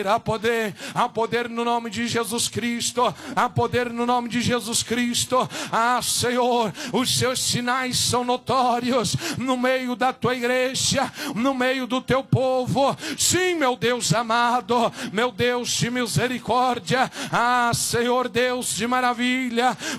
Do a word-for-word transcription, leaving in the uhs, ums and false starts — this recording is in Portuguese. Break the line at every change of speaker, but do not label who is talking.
Há poder, há poder no nome de Jesus Cristo, há poder no nome de Jesus Cristo. Ah, Senhor, os seus sinais são notórios no meio da tua igreja, no meio do teu povo. Sim, meu Deus amado, meu Deus de misericórdia. Ah, Senhor Deus de maravilha,